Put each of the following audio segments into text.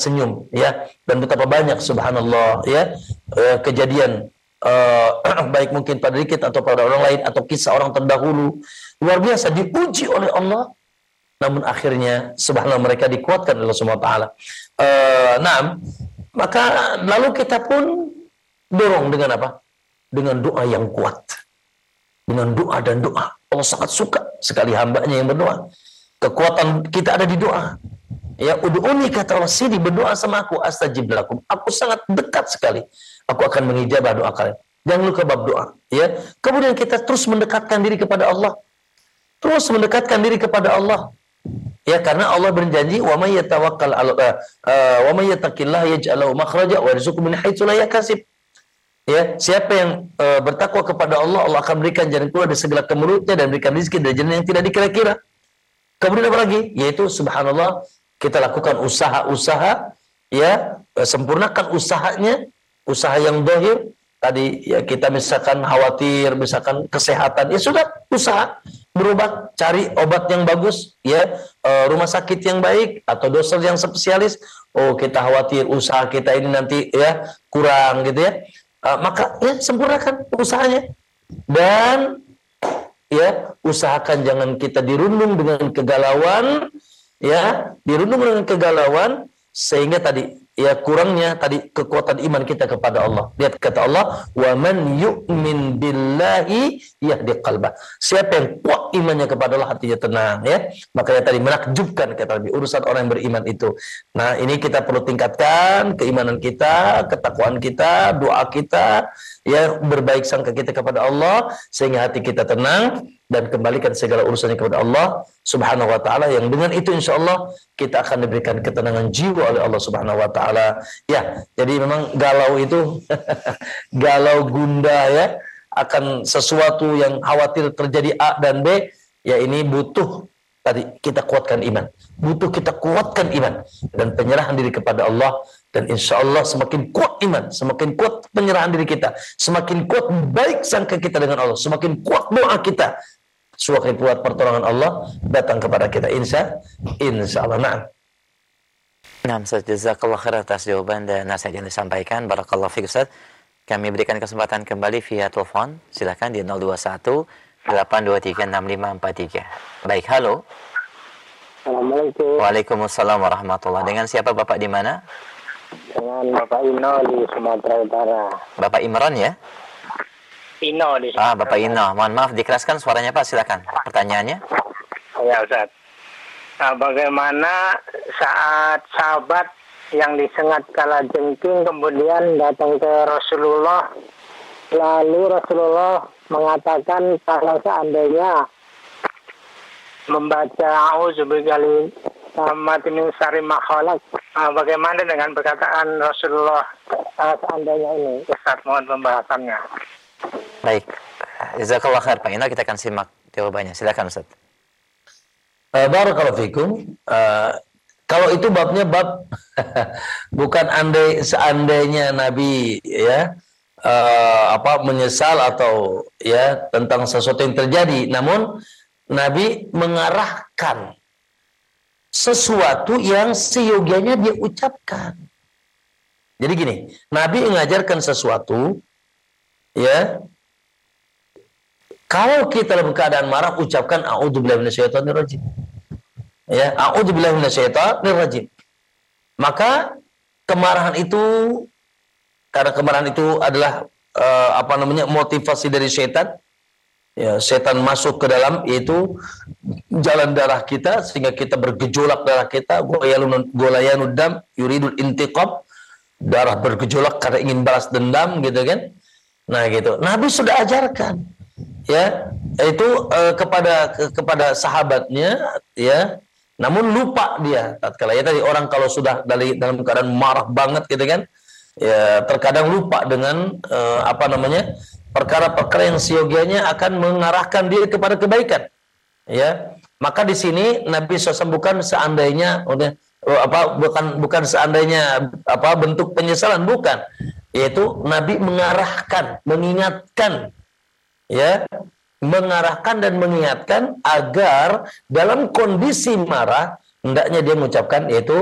senyum, ya. Dan betapa banyak subhanallah, ya, kejadian baik mungkin pada diri kita atau pada orang lain atau kisah orang terdahulu luar biasa diuji oleh Allah, namun akhirnya subhanallah mereka dikuatkan oleh Allah Subhanahu wa taala. Nah, maka lalu kita pun dorong dengan apa? Dengan doa yang kuat. Dengan doa dan doa. Allah sangat suka sekali hambanya yang berdoa. Kekuatan kita ada di doa. Ya, ud'uni kata Allah, sini berdoa sama aku, astajib lakum. Aku sangat dekat sekali. Aku akan mengijabah doa kalian. Jangan lupa bab doa, ya. Kemudian kita terus mendekatkan diri kepada Allah. Terus mendekatkan diri kepada Allah. Ya, karena Allah berjanji, wa may yatawakkal 'ala wa may yattaqillaha yaj'al lahu makhraja wa yarzuqhu min haitsu la yahtasib. Ya, siapa yang bertakwa kepada Allah, Allah akan berikan jalan keluar dari segala kemelutnya dan berikan rezeki dari jalan yang tidak dikira-kira. Kemudian apa lagi? Yaitu subhanallah, kita lakukan usaha-usaha, ya, sempurnakan usahanya, usaha yang zahir. Tadi ya kita misalkan khawatir, misalkan kesehatan, ya sudah usaha berobat, cari obat yang bagus, ya, rumah sakit yang baik atau dokter yang spesialis. Oh, kita khawatir usaha kita ini nanti ya kurang gitu ya. Maka ya sempurnakan usahanya dan ya usahakan jangan kita dirundung dengan kegalauan, ya, dirundung dengan kegalauan sehingga tadi ya kurangnya tadi kekuatan iman kita kepada Allah. Lihat kata Allah, wa man yu'min billahi yahdi qalbah. Siapa yang kuat imannya kepada Allah, hatinya tenang, ya. Makanya tadi menakjubkan kata Nabi urusan orang yang beriman itu. Nah, ini kita perlu tingkatkan keimanan kita, ketakwaan kita, doa kita, ya, berbaik sangka kita kepada Allah sehingga hati kita tenang dan kembalikan segala urusannya kepada Allah Subhanahu wa taala, yang dengan itu insyaallah kita akan diberikan ketenangan jiwa oleh Allah Subhanahu wa taala. Ya, jadi memang galau itu galau gundah ya akan sesuatu yang khawatir terjadi A dan B, ya ini butuh tadi kita kuatkan iman. Butuh kita kuatkan iman dan penyerahan diri kepada Allah. Dan insya Allah semakin kuat iman, semakin kuat penyerahan diri kita, semakin kuat baik sangka kita dengan Allah, semakin kuat doa kita, semakin kuat pertolongan Allah datang kepada kita. Insya Allah. Nah, Ustaz, jazakallah khair atas jawaban dan nasihat yang disampaikan. Barakallahu fiik, Ustaz. Kami berikan kesempatan kembali via telepon. Silakan di 021 823 6543. Baik, halo. Assalamualaikum. Waalaikumsalam warahmatullahi. Dengan siapa Bapak di mana? Dengan Bapak Ino di Sumatera Utara. Bapak Imran ya? Ino di Sumatera Bapak Ino. Mohon maaf dikeraskan suaranya Pak, silakan. Pertanyaannya? Ya, Ustaz. Nah, bagaimana saat sahabat yang disengat kalajengking kemudian datang ke Rasulullah, lalu Rasulullah mengatakan kalau seandainya membaca auzubillahi min syarri ma khalaq, bagaimana dengan perkataan Rasulullah seandainya ini? Ustaz, mohon pembahasannya. Baik, jazakallah khair Pak Ino, kita akan simak jawabannya. Silakan Ustaz. Barakallahu fikum. Kalau itu babnya bab bukan seandainya Nabi ya menyesal atau ya tentang sesuatu yang terjadi, namun Nabi mengarahkan sesuatu yang seyogianya dia ucapkan. Jadi gini, Nabi mengajarkan sesuatu, ya, kalau kita dalam keadaan marah ucapkan a'udzubillahi minasyaitonirrajim. Ya, a'udzubillahi minasyaitonirrajim. Maka kemarahan itu, karena kemarahan itu adalah motivasi dari setan. Ya, setan masuk ke dalam yaitu jalan darah kita sehingga kita bergejolak darah kita, golayanud dam yuridul intiqam, darah bergejolak karena ingin balas dendam gitu kan. Nah gitu. Nabi sudah ajarkan ya itu kepada sahabatnya ya. Namun lupa dia tatkala ya tadi orang kalau sudah dalam keadaan marah banget gitu kan. Ya terkadang lupa dengan perkara-perkara yang seyogianya akan mengarahkan dia kepada kebaikan. Ya, maka di sini Nabi SAW bukan seandainya bukan seandainya bentuk penyesalan, bukan. Yaitu Nabi mengarahkan, mengingatkan, ya, mengarahkan dan mengingatkan agar dalam kondisi marah hendaknya dia mengucapkan yaitu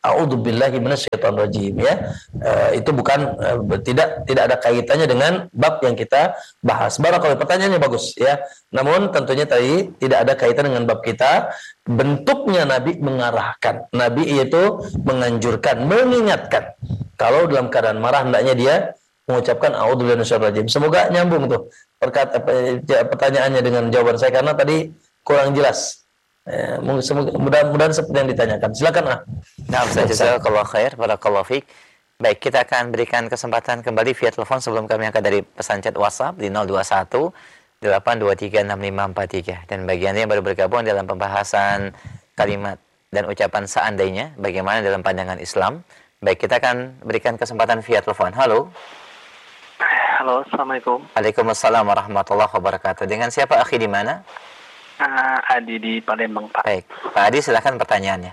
a'udzubillahi minasyaitonirrajim ya. Itu bukan tidak ada kaitannya dengan bab yang kita bahas. Barakallahu, pertanyaannya bagus ya. Namun tentunya tadi tidak ada kaitan dengan bab kita. Bentuknya Nabi mengarahkan. Nabi itu menganjurkan, mengingatkan. Kalau dalam keadaan marah hendaknya dia mengucapkan a'udzubillahi minasyaitonirrajim. Semoga nyambung tuh pertanyaannya dengan jawaban saya karena tadi kurang jelas. Mudah-mudahan seperti yang ditanyakan. Silakan. Nah, jazakallahu khair, barakallahu fiik. Baik, kita akan berikan kesempatan kembali via telepon sebelum kami angkat dari pesan chat WhatsApp di 021 823 6543. Dan bagi Anda yang baru bergabung dalam pembahasan kalimat dan ucapan seandainya, bagaimana dalam pandangan Islam. Baik, kita akan berikan kesempatan via telepon. Halo. Halo, Assalamualaikum. Waalaikumsalam warahmatullahi wabarakatuh. Dengan siapa, akhi, di mana? Adi di Palembang, Pak. Baik, Pak Adi, silahkan pertanyaannya.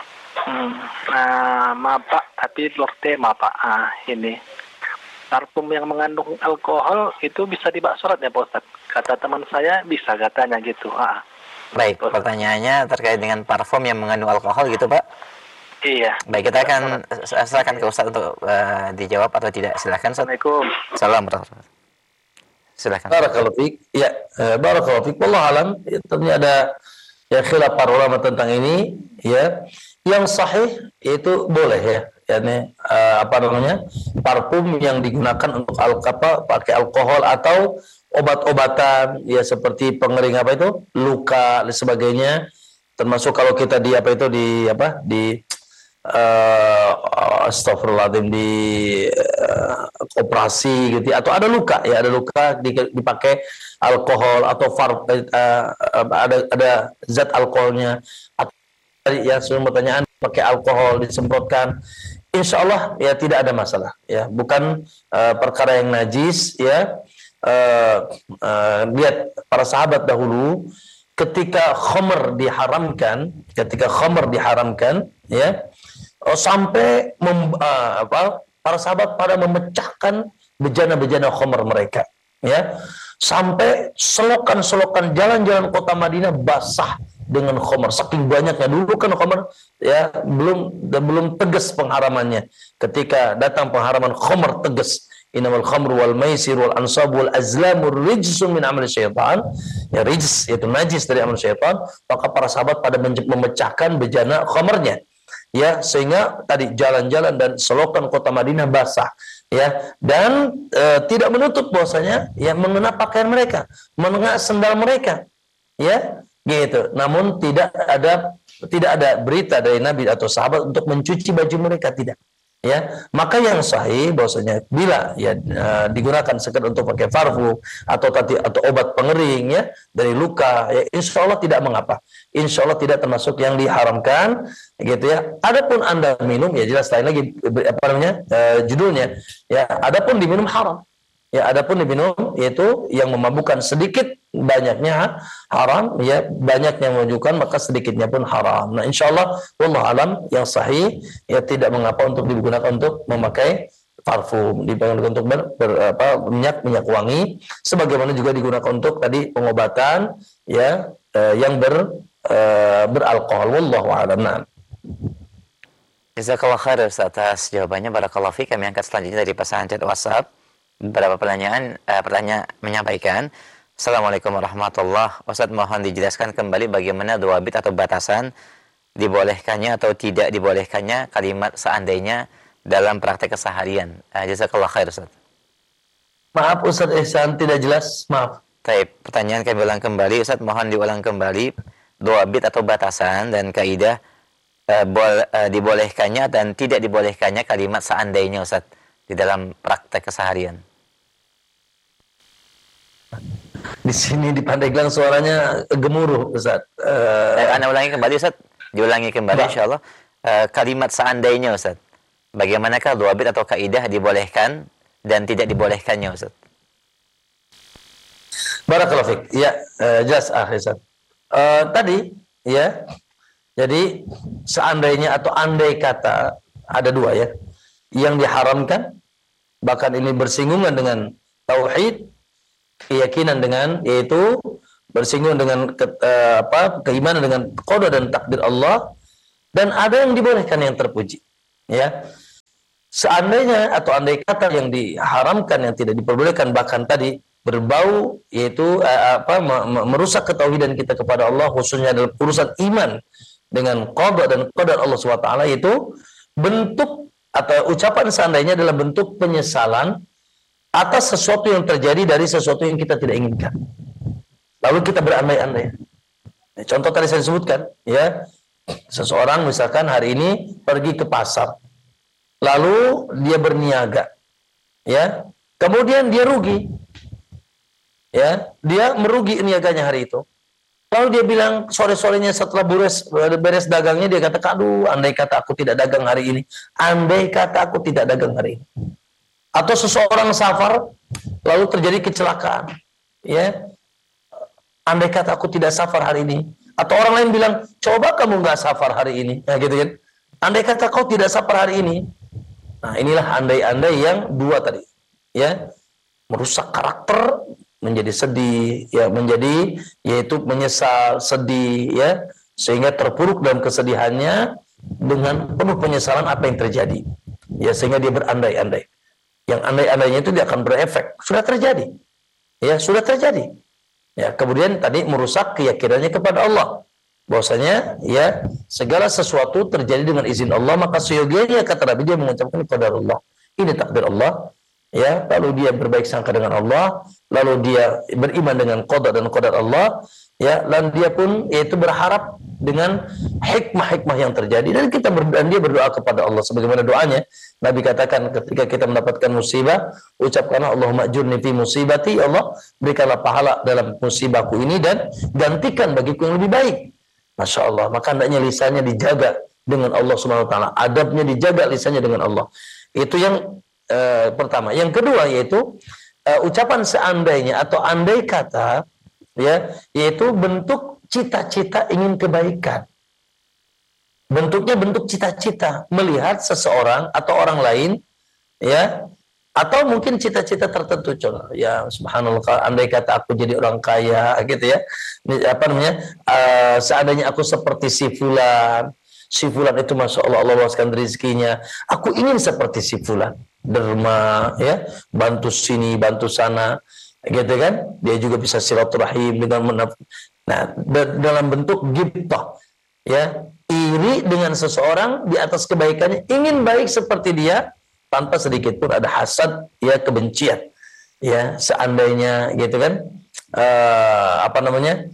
Maaf, Pak, tapi luar tema, Pak. Ini parfum yang mengandung alkohol itu bisa dibaksorat ya, Pak Ustaz? Kata teman saya bisa, katanya gitu. Baik, pertanyaannya terkait dengan parfum yang mengandung alkohol gitu, Pak? Iya. Baik, kita akan silakan ke Ustaz untuk dijawab atau tidak. Silakan, Ustaz. Assalamualaikum. Assalamualaikum. Silakan. Barakallahu fiik. Ya, barakallahu fiik. Wallahu alam. Ya, tentunya ada khilaf para ulama tentang ini, ya. Yang sahih itu boleh ya. Yani parfum yang digunakan untuk pakai alkohol atau obat-obatan ya seperti pengering luka dan sebagainya. Termasuk kalau kita di astagfirullahaladzim di operasi gitu atau ada luka dipakai alkohol atau ada zat alkoholnya atau yang sebelum pertanyaan pakai alkohol disemprotkan, insya Allah ya tidak ada masalah ya, bukan perkara yang najis ya. Lihat para sahabat dahulu ketika khamr diharamkan ya, sampai para sahabat pada memecahkan bejana-bejana khamr mereka ya, sampai selokan-selokan jalan-jalan kota Madinah basah dengan khamr, saking banyaknya. Dulu kan khamr ya belum tegas pengharamannya. Ketika datang pengharaman khamr tegas, innamal khamru wal maisir wal ansab wal azlamur rijsun min amali syaitan, ya rijs yaitu najis dari amal syaitan, maka para sahabat pada memecahkan bejana khamrnya ya, sehingga tadi jalan-jalan dan selokan kota Madinah basah ya, dan tidak menutup bahwasanya ya mengenai pakaian mereka, mengenai sendal mereka ya gitu. Namun tidak ada berita dari Nabi atau sahabat untuk mencuci baju mereka, tidak ya. Maka yang sahih bahwasanya bila ya digunakan sekedar untuk pakai parfum atau obat pengering ya dari luka ya, insya Allah tidak mengapa, insya Allah tidak termasuk yang diharamkan gitu ya. Adapun Anda minum ya jelas lain lagi judulnya ya, adapun diminum haram ya, adapun diminum yaitu yang memabukkan, sedikit banyaknya haram ya, banyaknya menunjukkan maka sedikitnya pun haram. Nah, insyaallah wallahu alam yang sahih ya tidak mengapa untuk digunakan untuk memakai parfum, digunakan untuk minyak wangi, sebagaimana juga digunakan untuk tadi pengobatan ya yang beralkohol. Wallahu alam. Jazakallahu khair atas jawabannya, barakallahu fiik. Kami angkat selanjutnya dari pesan chat WhatsApp. Beberapa pertanyaan menyampaikan, Assalamualaikum warahmatullahi wabarakatuh. Ustaz, mohon dijelaskan kembali bagaimana dhawabit atau batasan dibolehkannya atau tidak dibolehkannya kalimat seandainya dalam praktek keseharian. Jazakallahu khair, Ustaz. Maaf Ustaz Ihsan, tidak jelas, maaf. Baik, pertanyaan kami ulang kembali, Ustaz, mohon diulang kembali dhawabit atau batasan dan kaidah dibolehkannya dan tidak dibolehkannya kalimat seandainya, Ustaz, di dalam praktek keseharian. Di sini di Pandeglang suaranya gemuruh, Ustaz. Anda ulangi kembali, Ustaz. Diulangi kembali, insyaallah. Kalimat seandainya, Ustaz. Bagaimanakah dhawabit atau kaidah dibolehkan dan tidak dibolehkannya, Ustaz? Barakallahu fiik. Ya, jelas Ustaz. Tadi ya. Jadi seandainya atau andai kata ada dua ya. Yang diharamkan, bahkan ini bersinggungan dengan tauhid, keyakinan dengan, yaitu bersinggungan dengan keimanan dengan qada dan takdir Allah, dan ada yang dibolehkan yang terpuji. Ya. Seandainya atau andai kata yang diharamkan, yang tidak diperbolehkan, bahkan tadi berbau, yaitu merusak ketauhidan kita kepada Allah, khususnya dalam urusan iman dengan qada dan qadar Allah SWT, itu bentuk atau ucapan seandainya adalah bentuk penyesalan atas sesuatu yang terjadi dari sesuatu yang kita tidak inginkan. Lalu kita berandai-andai. Contoh tadi saya sebutkan, ya, seseorang misalkan hari ini pergi ke pasar, lalu dia berniaga, ya, kemudian dia rugi, ya, dia merugi niaganya hari itu. Lalu dia bilang sore-sorenya setelah beres dagangnya, dia kata, aduh, andai kata aku tidak dagang hari ini, andai kata aku tidak dagang hari ini. Atau seseorang safar, lalu terjadi kecelakaan, ya, andai kata aku tidak safar hari ini. Atau orang lain bilang, coba kamu nggak safar hari ini, ya gitu kan? Andai kata kau tidak safar hari ini. Nah, inilah andai-andai yang dua tadi, ya, merusak karakter, menjadi sedih, ya, menjadi yaitu menyesal, sedih, ya, sehingga terpuruk dalam kesedihannya dengan penuh penyesalan apa yang terjadi, ya, sehingga dia berandai-andai. Yang andai-andainya itu dia akan berefek, sudah terjadi, ya, sudah terjadi, ya. Kemudian tadi merusak keyakinannya kepada Allah, bahwasanya, ya, segala sesuatu terjadi dengan izin Allah, maka seyogianya kata Nabi dia mengucapkan qadarullah, ini takdir Allah, ya, lalu dia berbaik sangka dengan Allah, lalu dia beriman dengan qada dan qadar Allah, ya, dan dia pun yaitu berharap dengan hikmah-hikmah yang terjadi, dan dia berdoa kepada Allah sebagaimana doanya Nabi katakan ketika kita mendapatkan musibah, ucapkanlah Allahumma ajurni fi musibati, ya Allah berikanlah pahala dalam musibahku ini dan gantikan bagiku yang lebih baik. Masya Allah, maka hendaknya lisannya dijaga dengan Allah Subhanahu wa taala, adabnya dijaga lisannya dengan Allah. Itu yang pertama. Yang kedua yaitu ucapan seandainya atau andai kata, ya, yaitu bentuk cita-cita ingin kebaikan. Bentuknya bentuk cita-cita, melihat seseorang atau orang lain, ya, atau mungkin cita-cita tertentu, contoh, ya, subhanallah, andai kata aku jadi orang kaya, gitu, ya, apa namanya, seandainya aku seperti si fulan itu masya Allah, Allah luaskan rezekinya, aku ingin seperti si fulan, derma, ya, bantu sini, bantu sana, gitu kan, dia juga bisa silaturahim dengan dalam bentuk ghibtah, ya, iri dengan seseorang di atas kebaikannya, ingin baik seperti dia, tanpa sedikit pun ada hasad, ya, kebencian, ya, seandainya, gitu kan, apa namanya,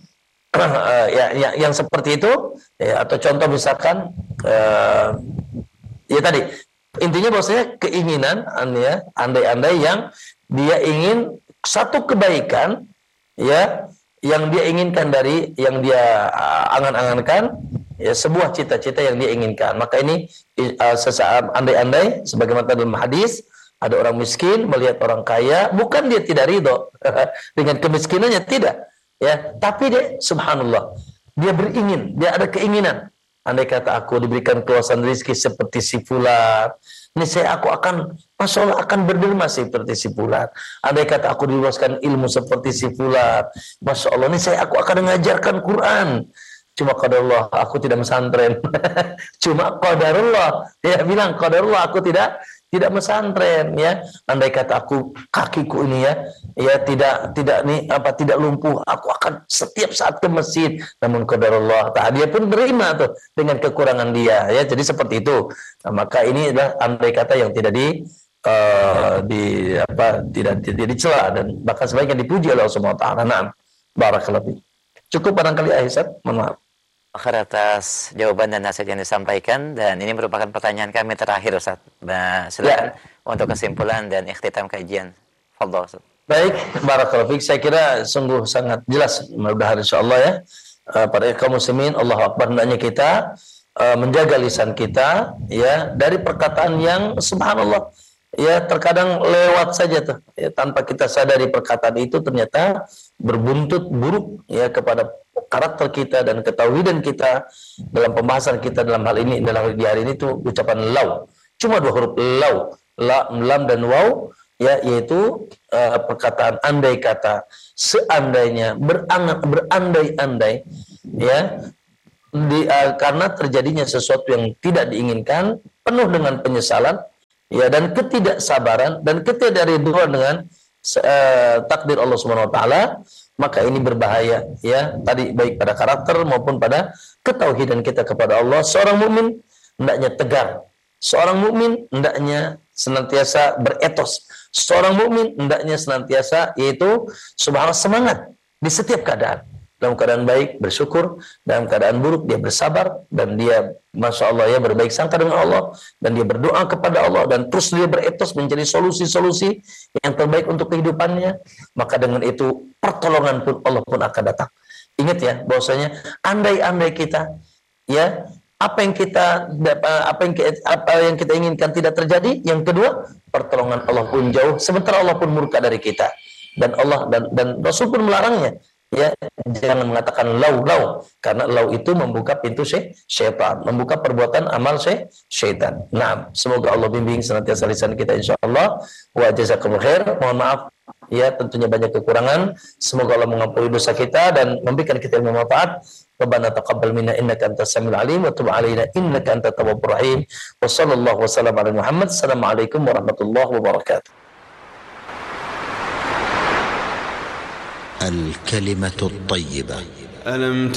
ya, yang seperti itu, ya, atau contoh misalkan, ya tadi, intinya bahwasanya keinginan, ya, andai-andai yang dia ingin satu kebaikan, ya, yang dia inginkan dari yang dia angan-angankan, ya, sebuah cita-cita yang dia inginkan. Maka ini sesaat andai-andai, sebagaimana dalam hadis, ada orang miskin melihat orang kaya, bukan dia tidak ridho dengan kemiskinannya, tidak, ya, tapi dia subhanallah, dia beringin, dia ada keinginan, andai kata aku diberikan keluasan rezeki seperti si fulan, niscaya aku akan, masya Allah, akan berderma seperti si fulan. Andai kata aku diluaskan ilmu seperti si fulan, masya Allah, niscaya aku akan mengajarkan Quran. Cuma qadarullah, aku tidak mesantren. Cuma qadarullah, dia bilang qadarullah, aku tidak mesantren, ya. Andai kata aku kakiku ini, ya, tidak lumpuh, aku akan setiap saat ke masjid. Namun qadarullah, dia pun terima tuh dengan kekurangan dia, ya. Jadi seperti itu. Nah, maka ini adalah andai kata yang tidak tidak dicela dan bahkan sebaiknya dipuji oleh Allah Subhanahu wa taala. Naam. Barakallahu. Cukup barangkali Aisyah, mohon maaf. Akhir atas jawaban dan nasihat yang disampaikan, dan ini merupakan pertanyaan kami terakhir, Ustaz. Silakan, ya, untuk kesimpulan dan ikhtitam kajian. Fadhol, Ustaz. Baik, barakallahu fiik. Saya kira sungguh sangat jelas, mudah-mudahan insyaallah, ya, para kaum muslimin, Allahu akbar, hendaknya kita menjaga lisan kita, ya, dari perkataan yang subhanallah, ya, terkadang lewat saja tuh, ya, tanpa kita sadari perkataan itu ternyata berbuntut buruk, ya, kepada karakter kita dan ketauhidan kita. Dalam pembahasan kita dalam hal ini, dalam di hari ini tuh ucapan lau, cuma dua huruf lau, lam dan waw, ya, yaitu perkataan andai kata, seandainya, berandai-andai, ya, karena terjadinya sesuatu yang tidak diinginkan, penuh dengan penyesalan, ya, dan ketidaksabaran dan ketidakridhaan dengan takdir Allah Subhanahu wa taala, maka ini berbahaya, ya, tadi baik pada karakter maupun pada ketauhidan kita kepada Allah. Seorang mukmin hendaknya tegar. Seorang mukmin hendaknya senantiasa beretos. Seorang mukmin hendaknya senantiasa yaitu subhanallah semangat di setiap keadaan. Dalam keadaan baik bersyukur, dalam keadaan buruk dia bersabar, dan dia masya Allah ya berbaik sangka dengan Allah, dan dia berdoa kepada Allah, dan terus dia beretos mencari solusi-solusi yang terbaik untuk kehidupannya. Maka dengan itu pertolongan pun Allah pun akan datang. Ingat ya bahwasanya andai-andai kita ya apa yang kita inginkan tidak terjadi, yang kedua pertolongan Allah pun jauh, sementara Allah pun murka dari kita, dan Allah dan Rasul pun melarangnya. Ya, jangan mengatakan lau, karena lau itu membuka pintu syaitan, membuka perbuatan amal syaitan. Nah, semoga Allah bimbing senantiasa lisan kita insyaallah. Wa jazakumullah khair. Mohon maaf ya, tentunya banyak kekurangan. Semoga Allah mengampuni dosa kita dan memberikan kita ilmu manfaat. Rabbana taqabbal minna innaka antas samiul alim wa tub alaina innaka antat tawwabur rahim. Wa sallallahu wasallam ala Muhammad. Assalamualaikum warahmatullahi wabarakatuh. الكلمة الطيبة.